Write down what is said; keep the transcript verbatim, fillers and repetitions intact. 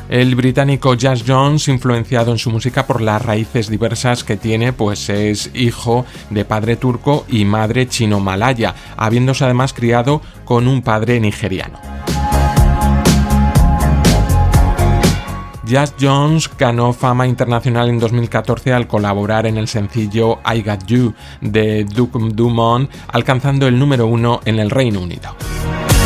El británico Jazz Jones, influenciado en su música por las raíces diversas que tiene, pues es hijo de padre turco y madre chino-malaya, habiéndose además criado con un padre nigeriano. Jazz Jones ganó fama internacional en dos mil catorce al colaborar en el sencillo I Got You de Duke Dumont, alcanzando el número uno en el Reino Unido.